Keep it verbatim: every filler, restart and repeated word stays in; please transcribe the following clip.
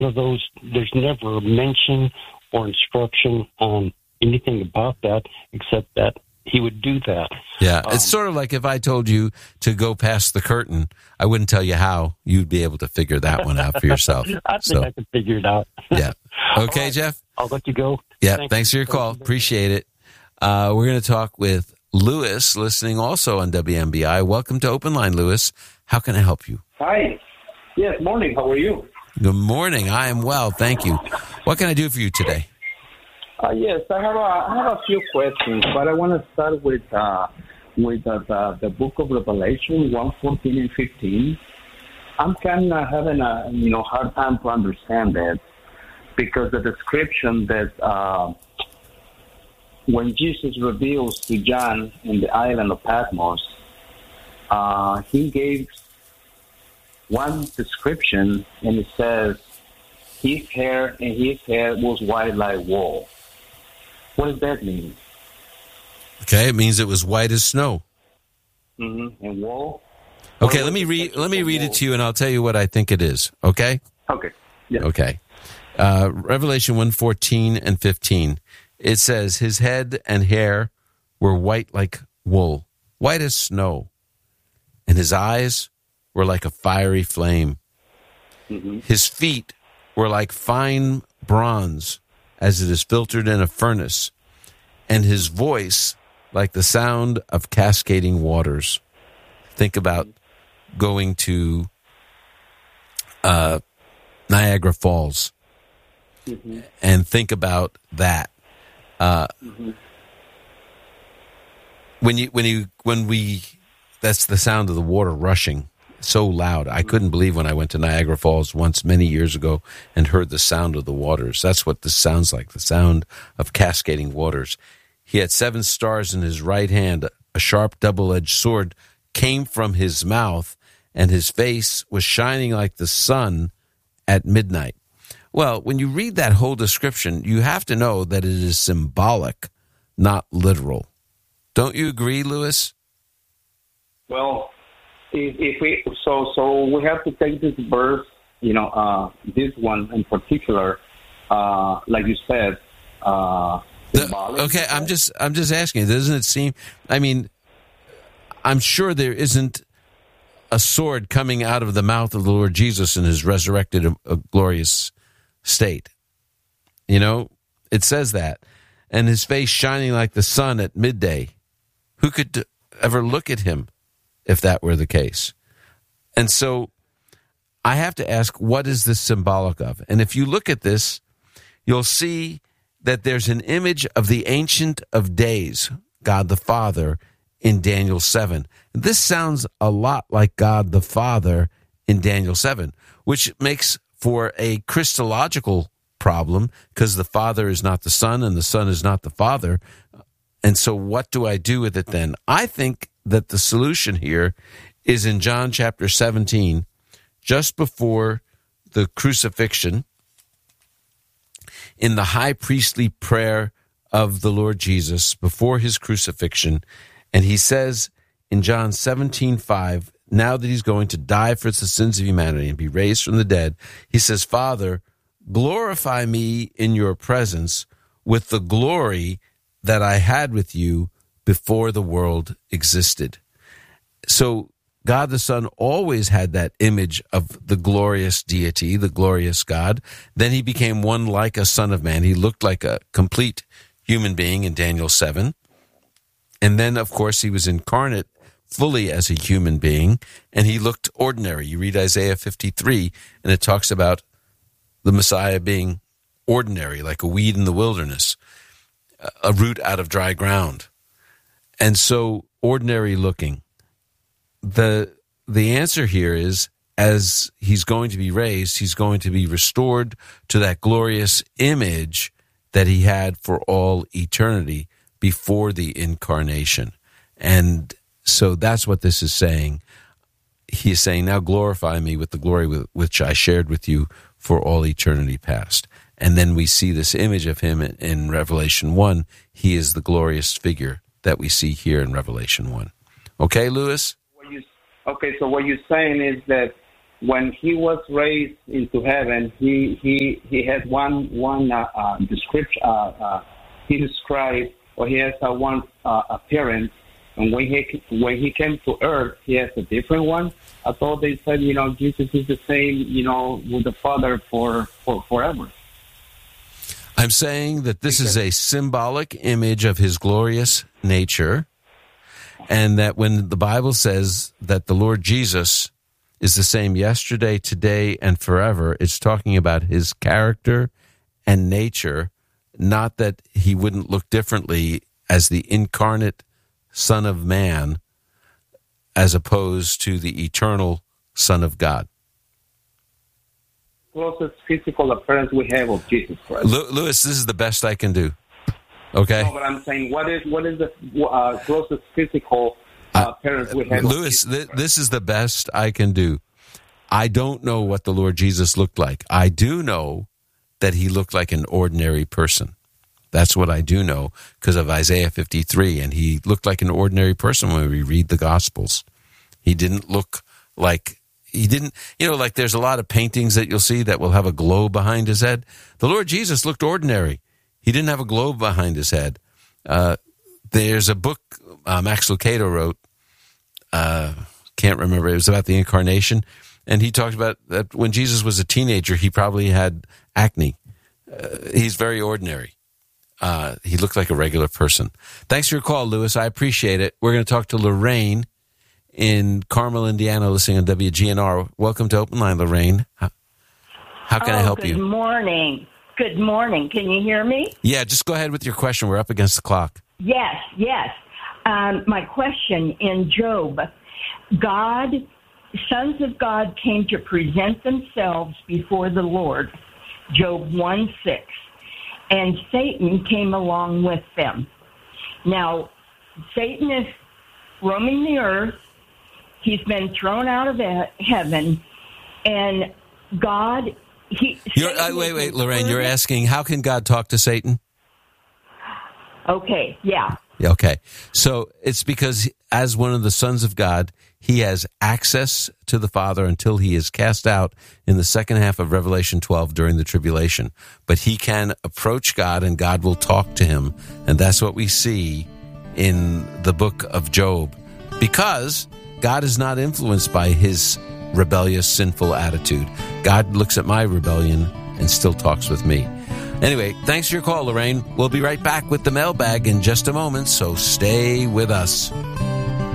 of those, there's never a mention or instruction on anything about that except that he would do that. Yeah, um, it's sort of like if I told you to go past the curtain, I wouldn't tell you how. You'd be able to figure that one out for yourself. I think so, I could figure it out. Yeah. Okay, right, Jeff? I'll let you go. Yeah, thanks, thanks for your call. Appreciate it. Uh, we're going to talk with Lewis, listening also on W M B I. Welcome to Open Line, Lewis. How can I help you? Hi. Yes, morning. How are you? Good morning. I am well, thank you. What can I do for you today? Uh, yes, I have a, I have a few questions, but I want to start with uh, with uh, the, the book of Revelation, one fourteen and fifteen. I'm kind of having a you know hard time to understand that because the description that uh, when Jesus reveals to John in the island of Patmos, uh, he gave one description, and it says his hair and his hair was white like wool. What does that mean? Okay, it means it was white as snow. Mm-hmm. And wool. Okay, let me read. Let me read it to you, and I'll tell you what I think it is. Okay. Okay. Yeah. Okay. Uh, Revelation one fourteen and fifteen. It says his head and hair were white like wool, white as snow, and his eyes were like a fiery flame. Mm-hmm. His feet were like fine bronze, as it is filtered in a furnace, and his voice like the sound of cascading waters. Think about going to uh, Niagara Falls, mm-hmm. and think about that. Uh, mm-hmm. When you when you when we, that's the sound of the water rushing. So loud. I couldn't believe when I went to Niagara Falls once many years ago and heard the sound of the waters. That's what this sounds like, the sound of cascading waters. He had seven stars in his right hand. A sharp double-edged sword came from his mouth, and his face was shining like the sun at midnight. Well, when you read that whole description, you have to know that it is symbolic, not literal. Don't you agree, Lewis? Well, If, if we so so we have to take this verse, you know, uh, this one in particular, uh, like you said. Uh, the, okay, I'm just I'm just asking. Doesn't it seem? I mean, I'm sure there isn't a sword coming out of the mouth of the Lord Jesus in his resurrected, a, a glorious state. You know, it says that, and his face shining like the sun at midday. Who could ever look at him if that were the case? And so I have to ask, what is this symbolic of? And if you look at this, you'll see that there's an image of the Ancient of Days, God the Father, in Daniel seven. This sounds a lot like God the Father in Daniel seven, which makes for a Christological problem because the Father is not the Son and the Son is not the Father. And so what do I do with it then? I think that the solution here is in John chapter seventeen, just before the crucifixion, in the high priestly prayer of the Lord Jesus before his crucifixion. And he says in John seventeen five, now that he's going to die for the sins of humanity and be raised from the dead, he says, Father, glorify me in your presence with the glory that I had with you before the world existed. So God the Son always had that image of the glorious deity, the glorious God. Then he became one like a son of man. He looked like a complete human being in Daniel seven. And then, of course, he was incarnate fully as a human being, and he looked ordinary. You read Isaiah fifty-three, and it talks about the Messiah being ordinary, like a weed in the wilderness, a root out of dry ground. And so ordinary looking. The the answer here is, as he's going to be raised, he's going to be restored to that glorious image that he had for all eternity before the incarnation. And so that's what this is saying. He is saying, now glorify me with the glory with, which I shared with you for all eternity past. And then we see this image of him in, in Revelation one. He is the glorious figure that we see here in Revelation one. Okay, Lewis? What you, okay, so what you're saying is that when he was raised into heaven, he he, he had one one uh, uh, description. Uh, uh, he described, or he has a one uh, appearance, and when he when he came to earth, he has a different one. I thought they said, you know, Jesus is the same, you know, with the Father for, for forever. I'm saying that this is a symbolic image of his glorious nature, and that when the Bible says that the Lord Jesus is the same yesterday, today, and forever, it's talking about his character and nature, not that he wouldn't look differently as the incarnate Son of Man as opposed to the eternal Son of God. Closest physical appearance we have of Jesus Christ. Louis, this is the best I can do. Okay? No, but I'm saying, what is what is the uh, closest physical uh, appearance we have? Louis, th- this is the best I can do. I don't know what the Lord Jesus looked like. I do know that he looked like an ordinary person. That's what I do know because of Isaiah fifty-three, and he looked like an ordinary person when we read the Gospels. He didn't look like, he didn't, you know, like there's a lot of paintings that you'll see that will have a globe behind his head. The Lord Jesus looked ordinary. He didn't have a globe behind his head. Uh, there's a book uh, Max Lucado wrote, uh, can't remember, it was about the incarnation, and he talked about that when Jesus was a teenager, he probably had acne. Uh, he's very ordinary. Uh, he looked like a regular person. Thanks for your call, Louis. I appreciate it. We're going to talk to Lorraine in Carmel, Indiana, listening on W G N R. Welcome to Open Line, Lorraine. How, how can oh, I help good you? Good morning. Good morning. Can you hear me? Yeah, just go ahead with your question. We're up against the clock. Yes, yes. Um, my question in Job, God, sons of God came to present themselves before the Lord, Job one six. And Satan came along with them. Now, Satan is roaming the earth. He's been thrown out of heaven. And God... He, you're, uh, wait, wait, Lorraine, you're asking, how can God talk to Satan? Okay, yeah. Okay. So it's because as one of the sons of God, he has access to the Father until he is cast out in the second half of Revelation twelve during the tribulation. But he can approach God and God will talk to him. And that's what we see in the book of Job. Because God is not influenced by his rebellious, sinful attitude. God looks at my rebellion and still talks with me. Anyway, thanks for your call, Lorraine. We'll be right back with the mailbag in just a moment, so stay with us.